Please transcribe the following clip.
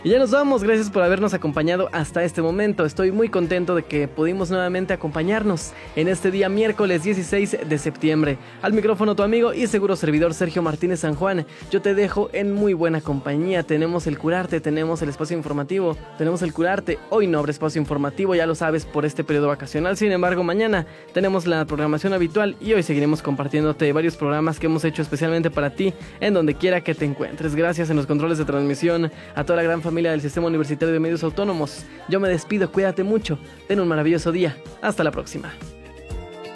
Y ya nos vamos, gracias por habernos acompañado hasta este momento. Estoy muy contento de que pudimos nuevamente acompañarnos en este día miércoles 16 de septiembre. Al micrófono tu amigo y seguro servidor Sergio Martínez San Juan. Yo te dejo en muy buena compañía. Tenemos el Curarte, tenemos el espacio informativo, tenemos el Curarte. Hoy no habrá espacio informativo, ya lo sabes, por este periodo vacacional. Sin embargo, mañana tenemos la programación habitual y hoy seguiremos compartiéndote varios programas que hemos hecho especialmente para ti, en donde quiera que te encuentres. Gracias en los controles de transmisión a toda la gran familia del Sistema Universitario de Medios Autónomos. Yo me despido, cuídate mucho, ten un maravilloso día, hasta la próxima.